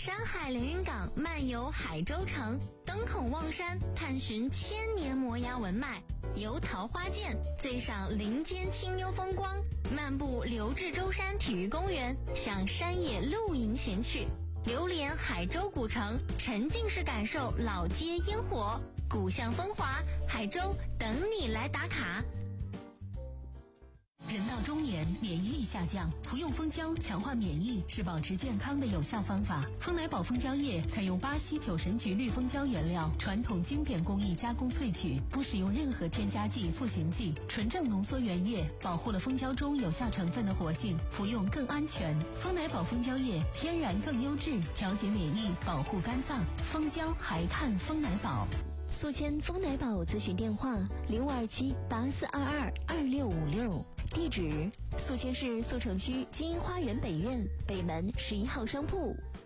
山海连云港漫游海州城，登孔望山探寻千年摩崖文脉，游桃花涧醉赏林间清幽风光，漫步刘志洲山体育公园，享山野露营闲趣，流连海州古城，沉浸式感受老街烟火，古巷风华，海州等你来打卡。 人到中年，免疫力下降，服用蜂胶强化免疫是保持健康的有效方法。蜂奶宝蜂胶液采用巴西酒神菊绿蜂胶原料，传统经典工艺加工萃取，不使用任何添加剂、赋形剂，纯正浓缩原液，保护了蜂胶中有效成分的活性，服用更安全。蜂奶宝蜂胶液天然更优质，调节免疫，保护肝脏。蜂胶还看蜂奶宝。 宿迁蜂奶宝咨询电话：052784222656，地址：宿迁市宿城区金鹰花园北苑北门11号商铺。